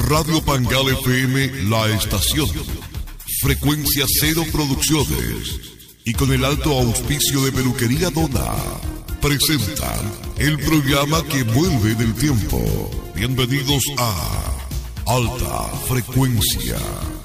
Radio Pangal FM, La Estación, Frecuencia Cero Producciones y con el alto auspicio de Peluquería Dona, presentan el programa que vuelve del tiempo. Bienvenidos a Alta Frecuencia.